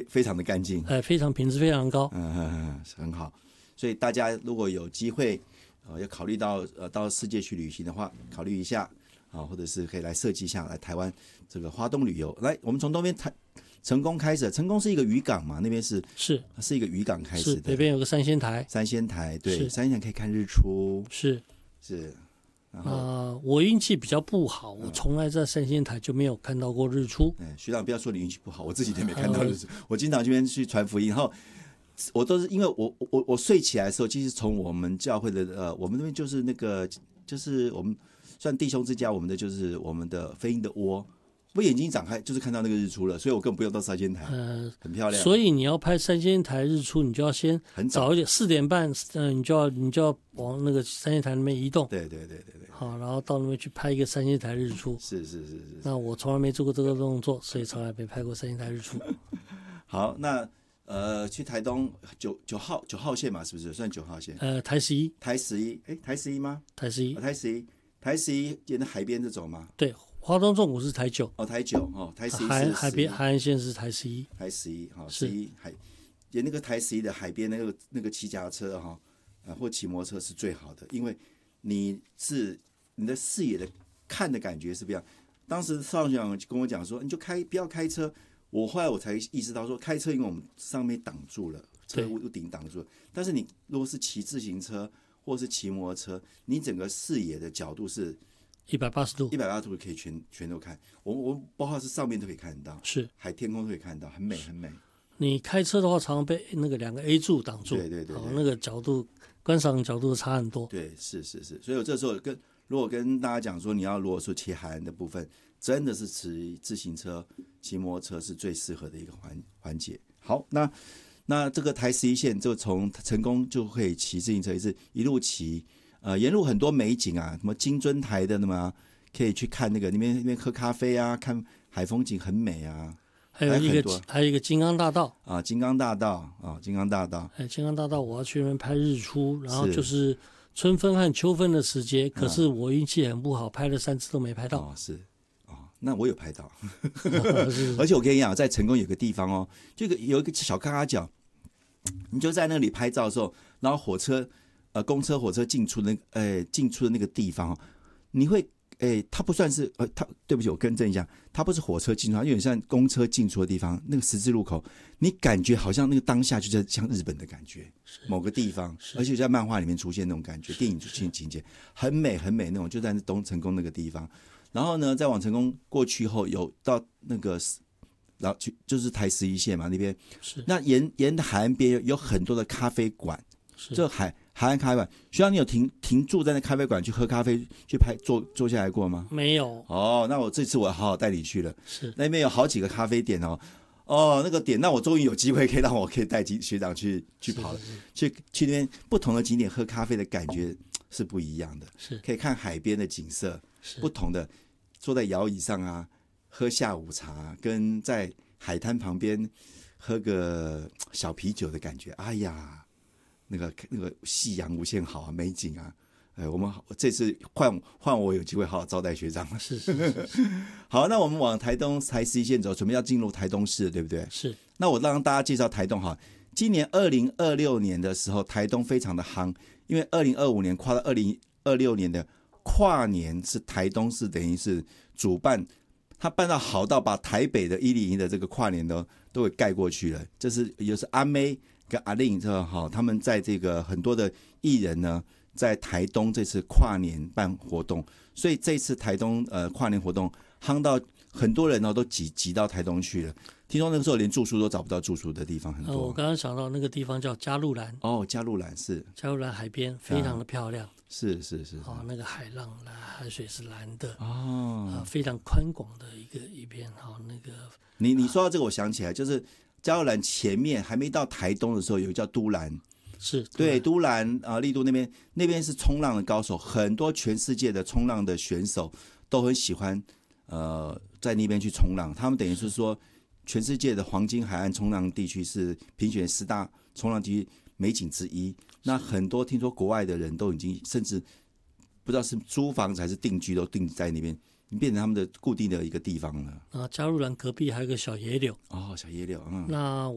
非常的干净， 非常品质非常高， 很好。所以大家如果有机会，要考虑到世界去旅行的话，考虑一下或者是可以来设计一下来台湾这个花东旅游。来，我们从东边成功开始，成功是一个渔港嘛，那边是一个渔港开始的， 北边有个三仙台， 对，三仙台可以看日出， 是。 然后我运气比较不好，我从来在三仙台就没有看到过日出。 学长不要说你运气不好，我自己都没看到日出。我经常这边去传福音，然后我都是因为我睡起来的时候，其实从我们教会的我们那边就是就是我们算弟兄之家，我们的就是我们的飞鹰的窝。我眼睛一展开就是看到那个日出了，所以我根本不用到三仙台，很漂亮。 所以你要拍三仙台日出，你就要先早一点，4点半，你就要往那个三仙台那边移动。 对。 好，然后到那边去拍一个三仙台日出。 是。 那我从来没做过这个动作，所以从来没拍过三仙台日出。 好，那去台东9号线嘛，是不是算9号线？ 台11， 台11吗？ 台 11沿着海边这种吗？ 对。花东纵谷是台9， 台9台11是海岸线是台11， 台1111海沿那个台11的海边那个骑脚踏车或骑摩托车是最好的，因为你的视野的看的感觉是不一样。当时邵学长跟我讲说，你就不要开车。后来我才意识到说，开车因为我们上面挡住了，车屋顶挡住了，但是你如果是骑自行车或是骑摩托车，你整个视野的角度是 180度 ，180度可以全都看。我包括是上面都可以看得到， 是天空都可以看得到，很美。 你開車的話，常常被那個2個 A 柱擋住， 對， 那個角度觀賞角度差很多。 對，是。所以我這時候如果跟大家講說，如果說騎海岸的部分，真的是騎自行車、騎摩托車是最適合的一個環節。好，那這個台11線就從成功就可以騎自行車，一路騎，沿路很多美景啊，什麼金樽台的嘛，可以去看那邊喝咖啡啊，看海風景很美啊。 還有一個金剛大道啊，金剛大道，金剛大道， 我要去那邊拍日出，然後就是春分和秋分的時節，可是我運氣很不好，拍了3次都沒拍到。 那我有拍到，而且我跟你講，在成功有個地方就有一個小嘎嘎角，你就在那裡拍照的時候，然後公車火車進出的那個地方，你會。它不算是對不起，我更正一下，它不是火車進出，它有點像公車進出的地方，那個十字路口，你感覺好像那個當下就在像日本的感覺，某個地方，而且在漫畫裡面出現那種感覺，電影情節很美那種，就在成功那個地方。然後呢，再往成功過去後，有到那個，然後就是台11線嘛，那邊，那沿海岸邊有很多的咖啡館，就海岸咖啡館，學長你有停住在那咖啡館去喝咖啡去拍坐下來過嗎？ 沒有。 那我這次我好好帶你去了， 是那邊有好幾個咖啡點那個點，那我終於有機會讓我可以帶學長去跑了，去那邊不同的景點喝咖啡的感覺是不一樣的，是可以看海邊的景色，不同的坐在搖椅上啊，喝下午茶，跟在海灘旁邊喝個小啤酒的感覺，哎呀。那個夕陽無限好啊，美景啊！我們這次換我有機會好好招待學長。 是。 好，那我們往台11線走，準備要進入台東市，對不對？ 是。 那我讓大家介紹台東哈。今年2026年的時候，台東非常的夯，因為2025年跨到2026年的跨年是台東市等於是主辦，他辦到好到把台北的101的這個跨年都給蓋過去了。這是也就是阿妹跟阿令他們在這個很多的藝人呢，在台東這次跨年辦活動，所以這次台東跨年活動夯到很多人都擠到台東去了。聽說那個時候連住宿都找不到住宿的地方很多。 我剛剛想到那個地方叫嘉鹿蘭。 嘉鹿蘭是嘉鹿蘭海邊非常的漂亮。 是。 那個海浪海水是藍的。非常寬廣的一片。那個你說到這個我想起來，就是嘉鹿蘭前面還沒到台東的時候，有一個叫都蘭， 是對，都蘭麗都那邊是衝浪的高手，很多全世界的衝浪的選手都很喜歡在那邊去衝浪。他們等於是說，全世界的黃金海岸衝浪地區是評選10大衝浪地區美景之一。那很多聽說國外的人都已經甚至不知道是租房子還是定居都定在那邊，變成他們的固定的一個地方了。 嘉鹿蘭隔壁還有個小野柳。 小野柳。 那